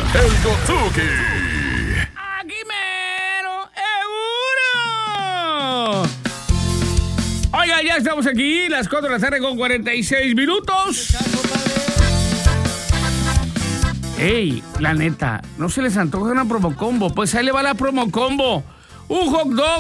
El Gotsuki. Aquí mero, seguro. Oiga, ya estamos aquí, las 4 de la tarde con 46 minutos. Ey, la neta, ¿no se les antoja una promo combo? Pues ahí le va la promo combo. Un hot dog